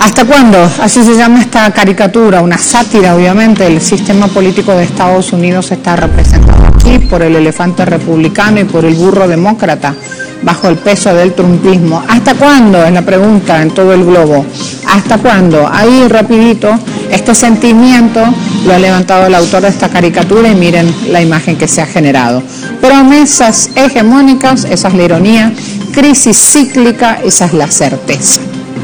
¿Hasta cuándo? Así se llama esta caricatura, una sátira, obviamente. El sistema político de Estados Unidos está representado aquí por el elefante republicano y por el burro demócrata, bajo el peso del trumpismo. ¿Hasta cuándo? Es la pregunta en todo el globo. ¿Hasta cuándo? Ahí, rapidito, este sentimiento lo ha levantado el autor de esta caricatura y miren la imagen que se ha generado. Promesas hegemónicas, esa es la ironía. Crisis cíclica, esa es la certeza.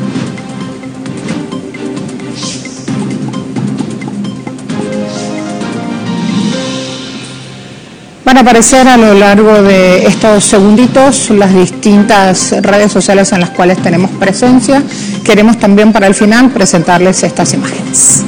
Van a aparecer a lo largo de estos segunditos las distintas redes sociales en las cuales tenemos presencia. Queremos también para el final presentarles estas imágenes.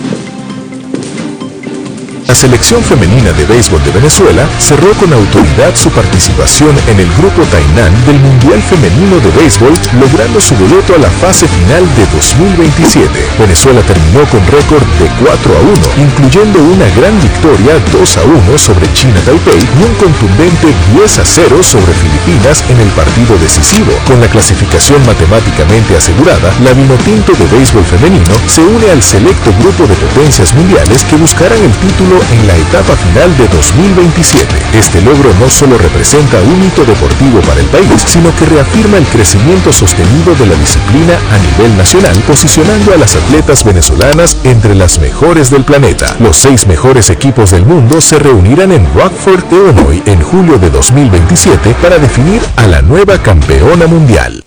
La selección femenina de béisbol de Venezuela cerró con autoridad su participación en el grupo Tainan del Mundial Femenino de Béisbol, logrando su boleto a la fase final de 2027. Venezuela terminó con récord de 4-1, incluyendo una gran victoria 2-1 sobre China Taipei y un contundente 10-0 sobre Filipinas en el partido decisivo. Con la clasificación matemáticamente asegurada, la Vinotinto de béisbol femenino se une al selecto grupo de potencias mundiales que buscarán el título en la etapa final de 2027. Este logro no solo representa un hito deportivo para el país, sino que reafirma el crecimiento sostenido de la disciplina a nivel nacional, posicionando a las atletas venezolanas entre las mejores del planeta. Los 6 mejores equipos del mundo se reunirán en Rockford, Illinois, en julio de 2027 para definir a la nueva campeona mundial.